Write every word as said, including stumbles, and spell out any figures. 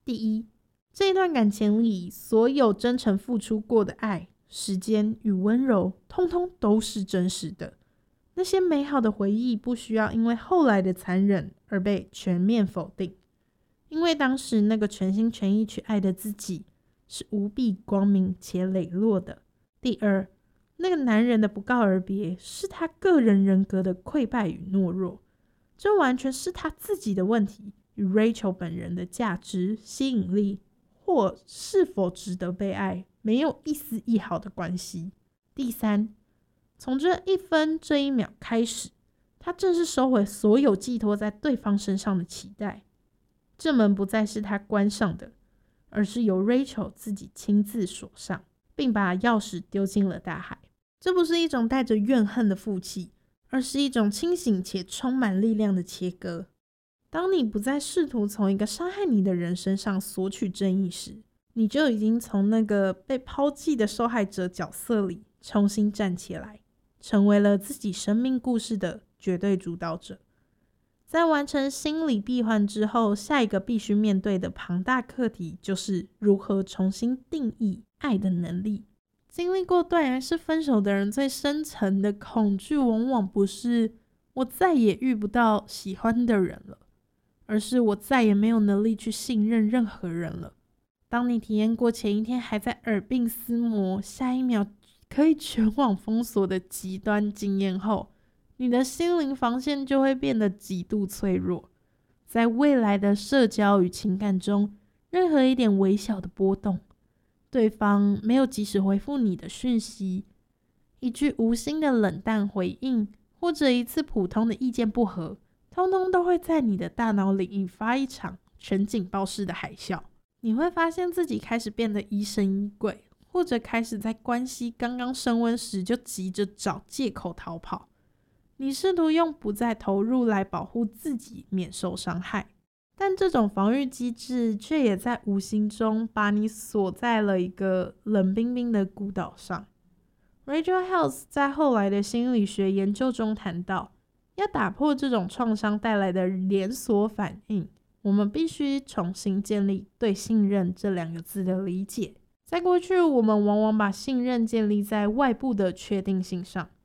第一，这一段感情里所有真诚付出过的爱、时间与温柔，通通都是真实的。那些美好的回忆不需要因为后来的残忍而被全面否定，因为当时那个全心全意去爱的自己是无比光明且磊落的。第二，那个男人的不告而别是他个人人格的溃败与懦弱，这完全是他自己的问题，与 Rachel 本人的价值、吸引力或是否值得被爱没有一丝一毫的关系。第三，从这一分这一秒开始，他正式收回所有寄托在对方身上的期待，这门不再是他关上的，而是由 Rachel 自己亲自锁上，并把钥匙丢进了大海。这不是一种带着怨恨的负气，而是一种清醒且充满力量的切割。当你不再试图从一个伤害你的人身上索取正义时，你就已经从那个被抛弃的受害者角色里重新站起来，成为了自己生命故事的绝对主导者。在完成心理闭环之后，下一个必须面对的庞大课题就是如何重新定义爱的能力。经历过断崖式分手的人最深层的恐惧往往不是我再也遇不到喜欢的人了，而是我再也没有能力去信任任何人了。当你体验过前一天还在耳鬓厮磨，下一秒可以全网封锁的极端经验后，你的心灵防线就会变得极度脆弱。在未来的社交与情感中，任何一点微小的波动，对方没有及时回复你的讯息，一句无心的冷淡回应，或者一次普通的意见不合，通通都会在你的大脑里引发一场全警报式的海啸。你会发现自己开始变得疑神疑鬼，或者开始在关系刚刚升温时就急着找借口逃跑。你试图用不再投入来保护自己免受伤害，但这种防御机制却也在无形中把你锁在了一个冷冰冰的孤岛上。 Rachel Held 在后来的心理学研究中谈到，要打破这种创伤带来的连锁反应，我们必须重新建立对信任这两个字的理解。在过去，我们往往把信任建立在外部的确定性上，